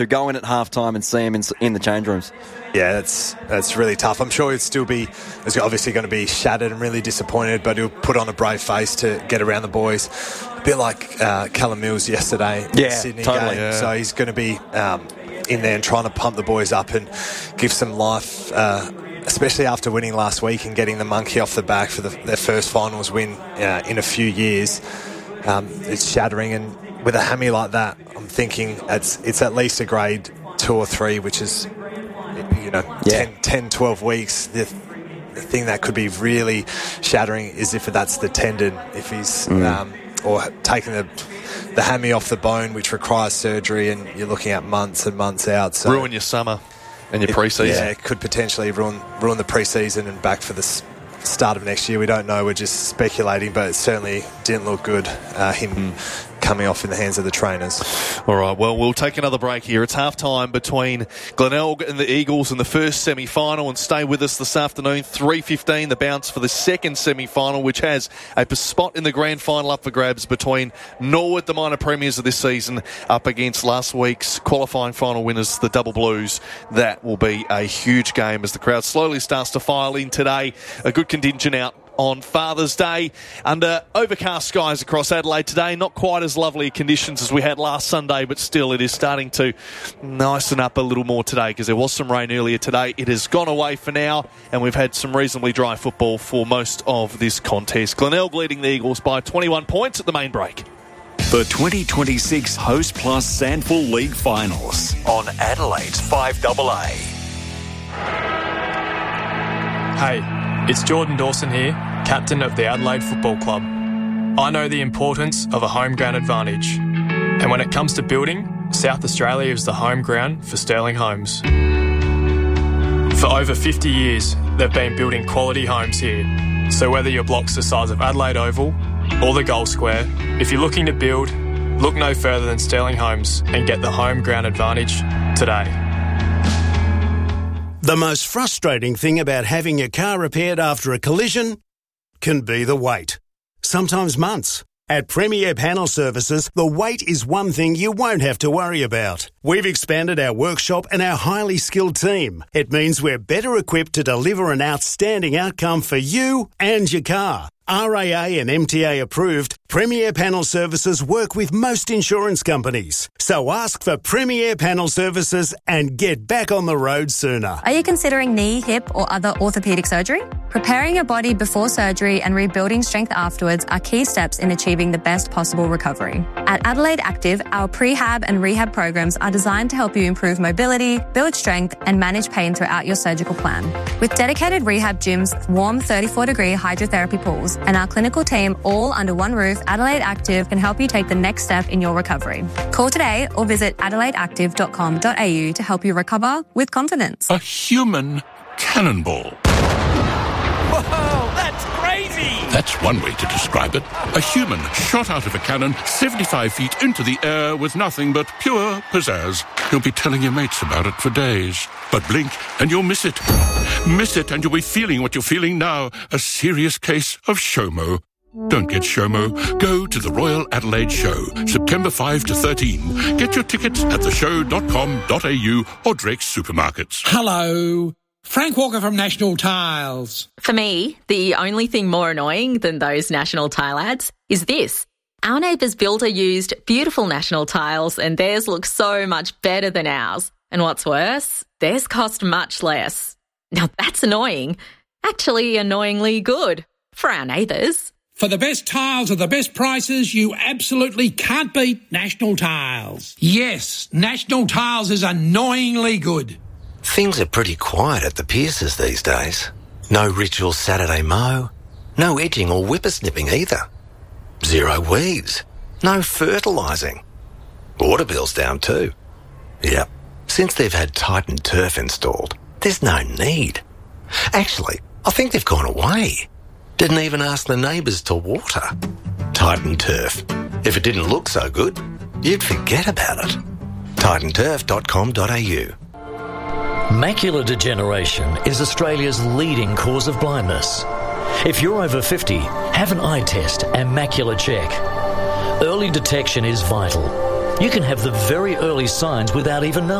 to go in at halftime and see him in the change rooms? Yeah, that's really tough. I'm sure he's obviously going to be shattered and really disappointed, but he'll put on a brave face to get around the boys. A bit like Callum Mills yesterday in the Sydney game. Yeah. So he's going to be in there and trying to pump the boys up and give some life, especially after winning last week and getting the monkey off the back for their first finals win in a few years. It's shattering, and with a hammy like that, I'm thinking it's at least a grade 2 or 3, which is 10, 12 weeks. The thing that could be really shattering is if that's the tendon, if he's or taking the hammy off the bone, which requires surgery, and you're looking at months and months out. So ruin your summer and your pre-season. Yeah, it could potentially ruin the pre-season and back for the start of next year. We don't know. We're just speculating, but it certainly didn't look good, him coming off in the hands of the trainers. All right, well, we'll take another break here. It's half-time between Glenelg and the Eagles in the first semi-final, and stay with us this afternoon, 3:15, the bounce for the second semi-final, which has a spot in the grand final up for grabs between Norwood, the minor premiers of this season, up against last week's qualifying final winners, the Double Blues. That will be a huge game as the crowd slowly starts to file in today. A good contingent out on Father's Day under overcast skies across Adelaide today. Not quite as lovely conditions as we had last Sunday, but still it is starting to nicen up a little more today because there was some rain earlier today. It has gone away for now, and we've had some reasonably dry football for most of this contest. Glenelg leading the Eagles by 21 points at the main break. The 2026 Host Plus Sandful League Finals on Adelaide's 5AA. Hey, it's Jordan Dawson here, captain of the Adelaide Football Club. I know the importance of a home ground advantage. And when it comes to building, South Australia is the home ground for Sterling Homes. For over 50 years, they've been building quality homes here. So whether your block's the size of Adelaide Oval or the Gold Square, if you're looking to build, look no further than Sterling Homes and get the home ground advantage today. The most frustrating thing about having your car repaired after a collision can be the wait. Sometimes months. At Premier Panel Services, the wait is one thing you won't have to worry about. We've expanded our workshop and our highly skilled team. It means we're better equipped to deliver an outstanding outcome for you and your car. RAA and MTA approved, Premier Panel Services work with most insurance companies. So ask for Premier Panel Services and get back on the road sooner. Are you considering knee, hip or other orthopaedic surgery? Preparing your body before surgery and rebuilding strength afterwards are key steps in achieving the best possible recovery. At Adelaide Active, our prehab and rehab programs are designed to help you improve mobility, build strength and manage pain throughout your surgical plan. With dedicated rehab gyms, warm 34-degree hydrotherapy pools and our clinical team all under one roof, Adelaide Active can help you take the next step in your recovery. Call today or visit adelaideactive.com.au to help you recover with confidence. A human cannonball. Whoa, that's crazy! That's one way to describe it. A human shot out of a cannon 75 feet into the air with nothing but pure pizzazz. You'll be telling your mates about it for days. But blink and you'll miss it. Miss it and you'll be feeling what you're feeling now. A serious case of SHOMO. Don't get SHOMO. Go to the Royal Adelaide Show, September 5 to 13. Get your tickets at theshow.com.au or Drake's Supermarkets. Hello. Frank Walker from National Tiles. For me, the only thing more annoying than those National Tile ads is this. Our neighbour's builder used beautiful National Tiles and theirs looks so much better than ours. And what's worse, theirs cost much less. Now that's annoying. Actually annoyingly good for our neighbours. For the best tiles at the best prices, you absolutely can't beat National Tiles. Yes, National Tiles is annoyingly good. Things are pretty quiet at the Pierces these days. No ritual Saturday mow. No edging or whippersnipping either. Zero weeds. No fertilising. Water bill's down too. Yep. Since they've had Titan Turf installed, there's no need. Actually, I think they've gone away. Didn't even ask the neighbours to water. Titan Turf. If it didn't look so good, you'd forget about it. titanturf.com.au. Macular degeneration is Australia's leading cause of blindness. If you're over 50, have an eye test and macular check. Early detection is vital. You can have the very early signs without even knowing.